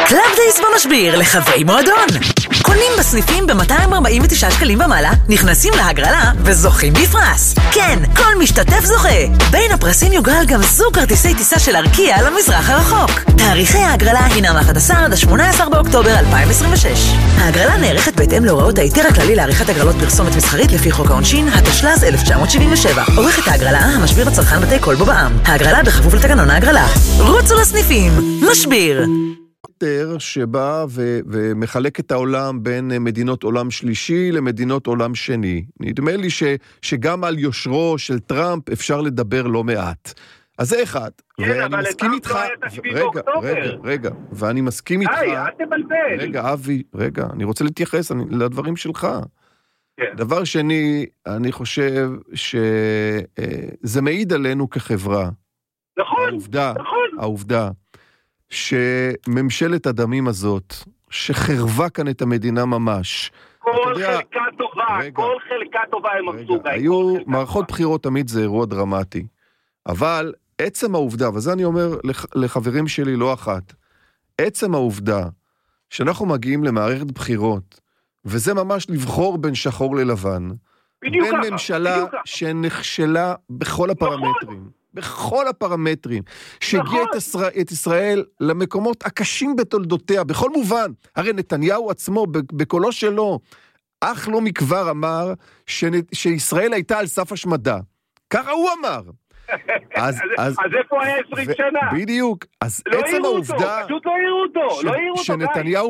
קלאב דייס במשביר לחברי מועדון. קונים בסניפים ב-249 שקלים ומעלה, נכנסים להגרלה וזוכים בפרס. כן, כל משתתף זוכה. בין הפרסים יוגרל גם זוג כרטיסי טיסה של ארקיע למזרח הרחוק. תאריכי ההגרלה הינם 11 עד 18 באוקטובר 2026. ההגרלה נערכת בהתאם להוראות ההיתר הכללי לעריכת הגרלות פרסומת מסחרית לפי חוק העונשין, התשל"ז 1977. עורכת ההגרלה, המשביר הצרכן בתי קולבו בע"מ. ההגרלה בכפוף לתקנון ההגרלה. רוצו לסניפים. משביר. שבא ומחלק את העולם בין מדינות עולם שלישי למדינות עולם שני. נדמה לי שגם על יושרו של טראמפ אפשר לדבר לא מעט. אז זה אחד. כן, אבל טראמפ לא היה תשביע באוקטובר. רגע, ואני מסכים איתך. אל תבלבל. רגע, אבי, אני רוצה להתייחס לדברים שלך. כן. דבר שני, אני חושב שזה מעיד עלינו כחברה. נכון, העובדה שממשלת הדמים הזאת, שחרבה כאן את המדינה ממש. כל חלקה טובה הם עשו. היו מערכות בחירות, תמיד זה אירוע דרמטי. אבל עצם העובדה, וזה אני אומר לחברים שלי לא אחת, עצם העובדה שאנחנו מגיעים למערכת בחירות, וזה ממש לבחור בין שחור ללבן, בין ממשלה שנכשלה בכל הפרמטרים. בכל הפרמטרים, שהגיע את ישראל למקומות הקשים בתולדותיה, בכל מובן. הרי נתניהו עצמו, בקולו שלו, אך לא מכבר אמר שישראל הייתה על סף השמדה. ככה הוא אמר. אז איפה היה 20 שנה? בדיוק. אז עצם העובדה, פשוט לא יראו אותו. שנתניהו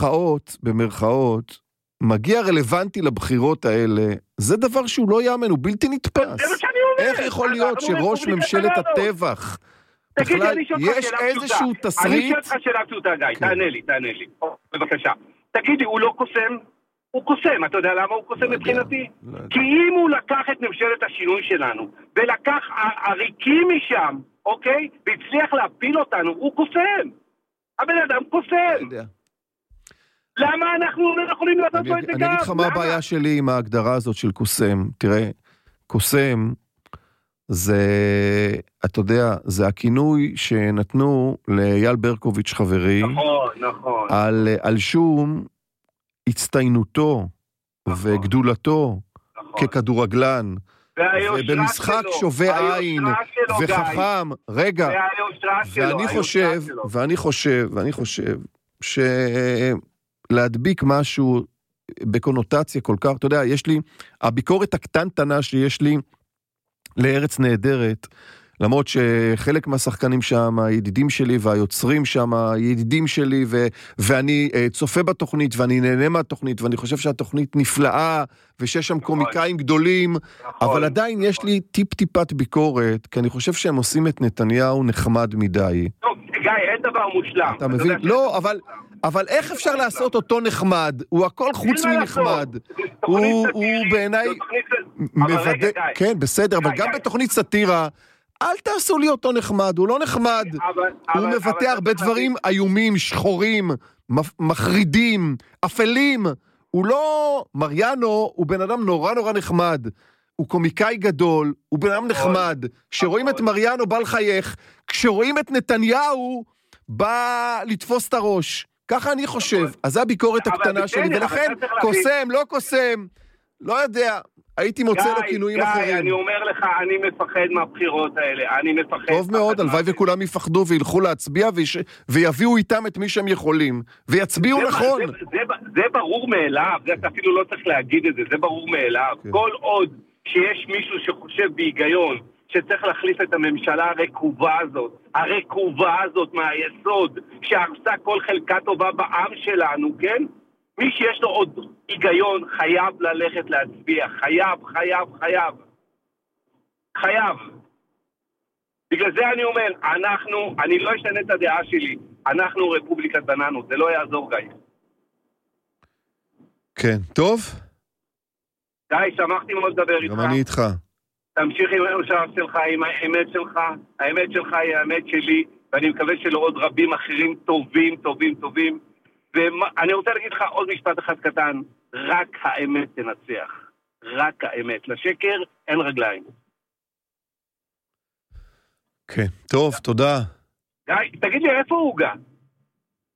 במרכאות, מגיע רלוונטי לבחירות האלה, זה דבר שהוא לא יאמן, הוא בלתי נתפס. איך יכול להיות שראש ממשלת הטבח, בכלל, יש איזשהו תסריט? אני שואל אותך שאלה פשוטה, גיא, תענה לי. בבקשה. תגידי, הוא לא קוסם? הוא קוסם, אתה יודע למה הוא קוסם מבחינתי? כי אם הוא לקח את ממשלת השינוי שלנו, ולקח עריקים משם, אוקיי? והצליח להפיל אותנו, הוא קוסם. הבן אדם קוסם. למה אנחנו לא יכולים לעשות פה את זה גם? אני אגיד לך מה הבעיה שלי עם ההגדרה הזאת של קוסם. תראה, קוסם זה, אתה יודע, זה הכינוי שנתנו לאייל ברקוביץ' חברי. נכון. על שום הצטיינותו וגדולתו ככדורגלן. ובמשחק שווה עין וחכם. רגע, ואני חושב להדביק משהו בקונוטציה כל כך, אתה יודע, יש לי, הביקורת הקטנטנה שיש לי לארץ נהדרת, למרות שחלק מהשחקנים שם, הידידים שלי והיוצרים שם, הידידים שלי, ואני צופה בתוכנית, ואני נהנה מהתוכנית, ואני חושב שהתוכנית נפלאה, ושיש שם קומיקאים גדולים, אבל עדיין יש לי טיפ-טיפת ביקורת, כי אני חושב שהם עושים את נתניהו נחמד מדי. טוב, גיא, אין דבר מושלם. אתה מבין? לא, אבל איך אפשר לעשות אותו נחמד? הוא הכל חוץ מנחמד. הוא בעיניי מבדא... כן, בסדר, אבל גם בתוכנית סאטירה, אל תעשו לי אותו נחמד, הוא לא נחמד. הוא מבטא הרבה דברים איומים, שחורים, מחרידים, אפלים. הוא לא... מריאנו הוא בן אדם נורא נורא נחמד. הוא קומיקאי גדול, הוא בן אדם נחמד. כשרואים את מריאנו בא לחייך, כשרואים את נתניהו בא לתפוס את הראש. ככה אני חושב. אז זה הביקורת הקטנה שלי, ולכן קוסם, לא קוסם, לא יודע, הייתי מוצא לו כינויים אחרים. גיא, אני אומר לך, אני מפחד מהבחירות האלה, אני מפחד. טוב מאוד, הלוואי וכולם יפחדו וילכו להצביע, ויביאו איתם את מי שהם יכולים, ויצביעו נכון. זה ברור מאליו, זה אפילו לא צריך להגיד את זה, זה ברור מאליו. כל עוד שיש מישהו שחושב בהיגיון, שצריך להחליף את הממשלה הרקובה הזאת מהיסוד, שהרסה כל חלקה טובה בעם שלנו, כן? מי שיש לו עוד היגיון חייב ללכת להצביע, חייב. בגלל זה אני אומר, אני לא אשנה את הדעה שלי, אנחנו רפובליקת בננות, זה לא יעזור גיא. כן, טוב. גיא, שמחתי מאוד לדבר איתך. גם אני איתך. תמשיך עם השעה שלך, עם האמת שלך, האמת שלך היא האמת שלי, ואני מקווה שלעוד רבים אחרים טובים. ואני רוצה להגיד לך עוד משפט אחד קטן, רק האמת תנצח. רק האמת. לשקר אין רגליים. כן, טוב, תודה. גיא, תגיד לי איפה הוא גא?